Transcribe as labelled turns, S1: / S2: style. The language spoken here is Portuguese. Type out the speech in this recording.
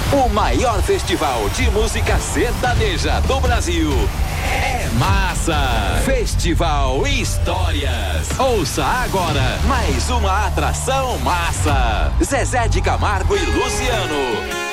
S1: O maior festival de música sertaneja do Brasil. É Massa. Festival Histórias. Ouça agora mais uma atração Massa. Zezé de Camargo e Luciano.